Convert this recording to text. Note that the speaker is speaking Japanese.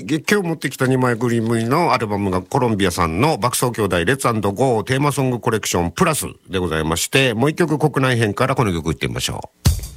今日持ってきた2枚組のアルバムがコロンビアさんの爆走兄弟レッツ&ゴーテーマソングコレクションプラスでございまして、もう一曲国内編からこの曲いってみましょう。